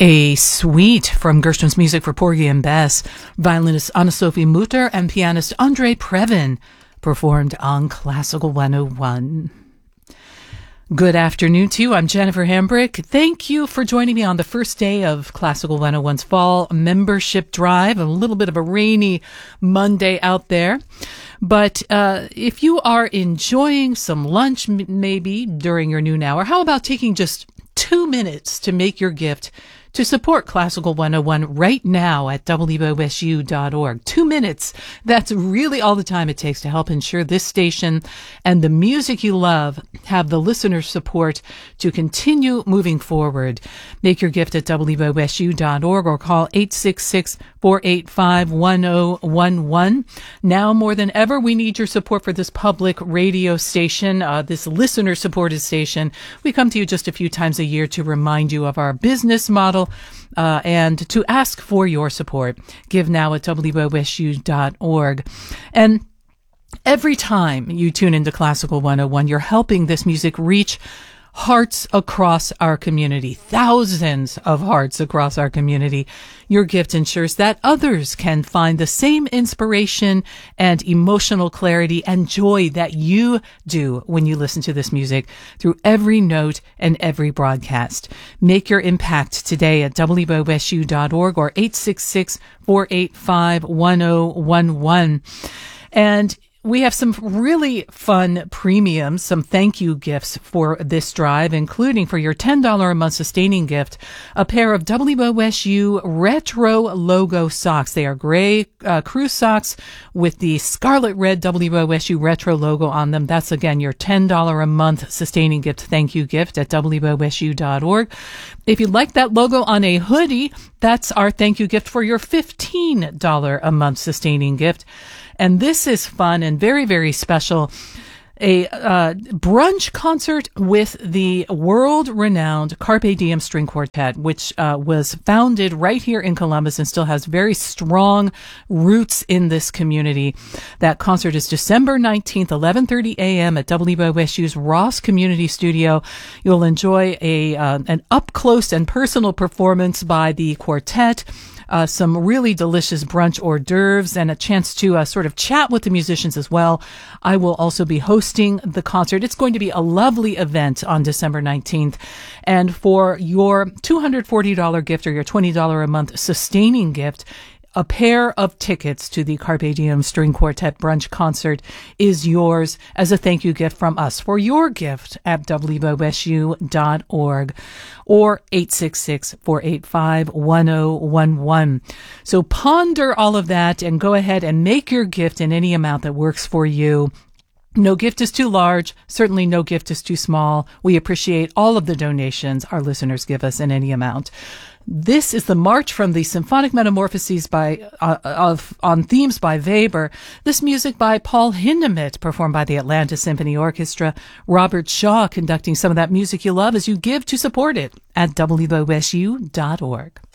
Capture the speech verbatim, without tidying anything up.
A suite from Gershwin's Music for Porgy and Bess, violinist Anna-Sophie Mutter and pianist Andre Previn performed on Classical one oh one. Good afternoon to you. I'm Jennifer Hambrick. Thank you for joining me on the first day of Classical one oh one's fall membership drive. A little bit of a rainy Monday out there. But uh, if you are enjoying some lunch m- maybe during your noon hour, how about taking just two minutes to make your gift to support Classical one oh one right now at W O S U dot org. Two minutes. That's really all the time it takes to help ensure this station and the music you love have the listener support to continue moving forward. Make your gift at W O S U dot org or call eight six six, four eight five, one oh one one. Now more than ever, we need your support for this public radio station, uh, this listener-supported station. We come to you just a few times a year to remind you of our business model Uh, and to ask for your support. Give now at W O S U dot org. And every time you tune into Classical one oh one, you're helping this music reach hearts across our community, thousands of hearts across our community. Your gift ensures that others can find the same inspiration and emotional clarity and joy that you do when you listen to this music through every note and every broadcast. Make your impact today at W O S U dot org or eight six six, four eight five, one oh one one. And we have some really fun premiums, some thank you gifts for this drive, including for your ten dollars a month sustaining gift, a pair of W O S U retro logo socks. They are gray uh, crew socks with the scarlet red W O S U retro logo on them. That's, again, your ten dollars a month sustaining gift thank you gift at W O S U dot org. If you'd like that logo on a hoodie, that's our thank you gift for your fifteen dollars a month sustaining gift. And this is fun and very, very special. A uh, brunch concert with the world-renowned Carpe Diem String Quartet, which uh, was founded right here in Columbus and still has very strong roots in this community. That concert is December nineteenth, eleven thirty a.m. at W O S U's Ross Community Studio. You'll enjoy a uh, an up-close and personal performance by the quartet, Uh, some really delicious brunch hors d'oeuvres, and a chance to uh, sort of chat with the musicians as well. I will also be hosting the concert. It's going to be a lovely event on December nineteenth. And for your two hundred forty dollars gift or your twenty dollars a month sustaining gift, a pair of tickets to the Carpe Diem String Quartet Brunch Concert is yours as a thank you gift from us for your gift at W O S U dot org or eight six six, four eight five, one oh one one. So ponder all of that and go ahead and make your gift in any amount that works for you. No gift is too large. Certainly no gift is too small. We appreciate all of the donations our listeners give us in any amount. This is the March from the Symphonic Metamorphoses by uh, of on themes by Weber. This music by Paul Hindemith, performed by the Atlanta Symphony Orchestra. Robert Shaw conducting some of that music you love as you give to support it at W O S U dot org.